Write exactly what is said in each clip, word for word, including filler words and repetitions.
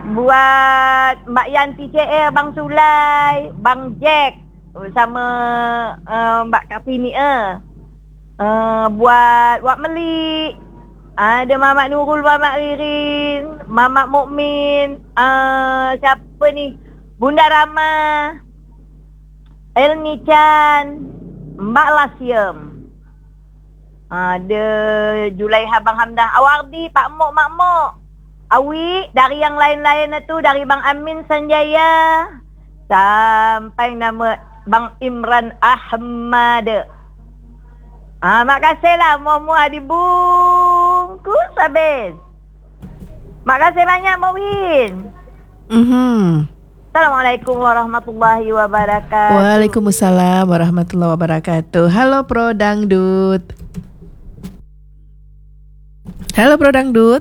buat Mbak Yanti C L, Bang Sulai, Bang Jack sama uh, Mbak Kartini eh. Uh, buat Wak Melik. Ada Mamat Nurul, Mamat Ririn, Mamat Mukmin, uh, siapa ni? Bunda Rama, Elni Chan, Mbak Lasiem. Ada Julaiha, Bang Hamdah, Awardi, Pak Mok, Mak Mok. Awi, dari yang lain-lain itu, dari Bang Amin Sanjaya sampai nama Bang Imran Ahmad. Ah, makasihlah muah-muah dibungkus habis. Makasih banyak Mawin. Mhm. Assalamualaikum warahmatullahi wabarakatuh. Waalaikumsalam warahmatullahi wabarakatuh. Halo Pro Dangdut. Halo Pro Dangdut.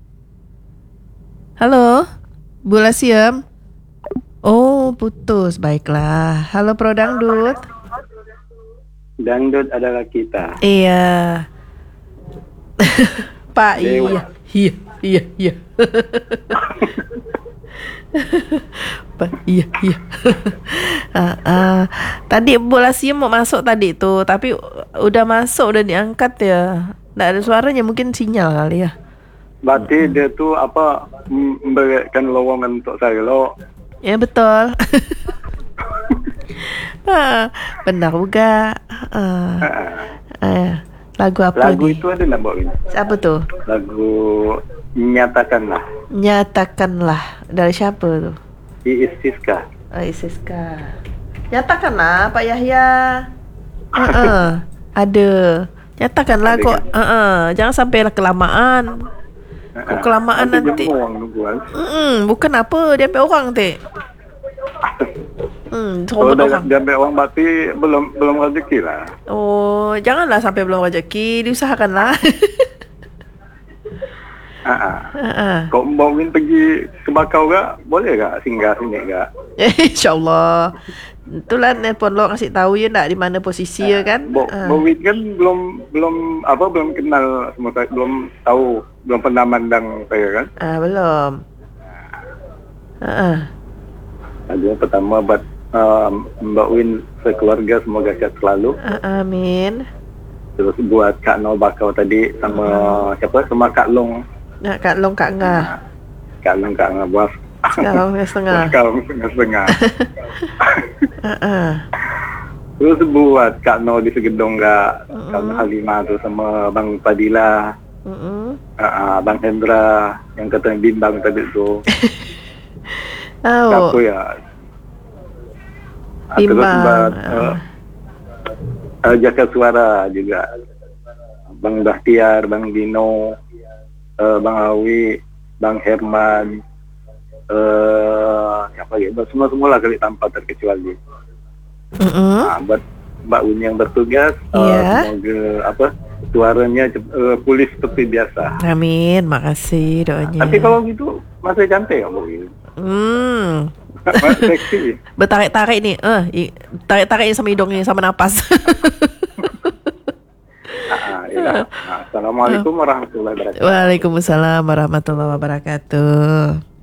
Halo, Bu Lasiem. Oh, putus. Baiklah. Halo Pro Dangdut. Dangdut adalah kita. Iya. Pak, Dewa. iya. Iya, iya, iya. Pak, iya, iya. uh, uh, tadi Bu Lasiem mau masuk tadi tu, tapi udah masuk, udah diangkat ya. Tak ada suaranya, mungkin sinyal kali ya. Berarti dia tu apa m- memberikan lowongan untuk saya lo. Ya betul. Ah, benar juga. Ah, ah, lagu apa Lagu ni? itu ada nak bawa ini. Siapa tu? Lagu Nyatakanlah. Nyatakanlah. Dari siapa tu? Iis Siska. Oh, Isiska. Nyatakanlah Pak Yahya. Uh-uh. Ada. Nyatakanlah Ada kok. kan? Uh-uh. Jangan sampailah kelamaan. Kok kelamaan nanti. Mm-mm, bukan apa dia ambil orang teh. Hmm, Kalau serobot dah orang. dia ambil orang berarti belum belum rezeki lah. Oh, janganlah sampai belum rezeki, diusahakanlah. Ha ah. Ha. Kau mungkin pergi ke Bakau ke? Boleh tak singgah sini ke? InsyaAllah. Itulah nelpon lo kasih tahu ya nak di mana posisi ya kan. Bo, Ah. Bowit kan belum belum apa belum kenal semua saya, belum tahu, belum pernah mandang saya kan. Ah, belum. Ah. Ada pertama buat uh, Mbak Win sekeluarga semoga sehat selalu. Ah, amin. Terus buat Kak Nol Bakau tadi sama siapa sama Kak Long. Nak Kak Long Kak Ngah. Kak Long Kak Ngah buat Sekarang dah setengah. Sekarang setengah-setengah. Ah, ah. Terus buat Kak Nol di Segedong Kak, Mm-mm. Kak Nol Halimah tu sama Bang Padilla, Mm-mm. uh, uh, Bang Hendra yang kata bimbang tadi tu. Oh. Siapa ya? Ah, Terus Bimbang. buat Ah. uh, uh, Jaka Suara juga. Bang Bahtiar, Bang Dino, uh, Bang Awi, Bang Herman, uh, apa ya? Semua-semua lah kali tanpa terkecuali. Mm-mm. Nah, buat Mbak Win yang bertugas, uh, Iya. semoga apa suaranya cep- uh, pulih seperti biasa. Amin, makasih doanya. Tapi kalau gitu masih cantik ya Mbak Win. Hmm. Masih seksi. Bertarik-tarik ni. Eh, i- tarik-tarik ni sama hidung ni sama nafas. Ah, ya. Nah, Assalamualaikum warahmatullahi wabarakatuh. Waalaikumsalam warahmatullahi wabarakatuh.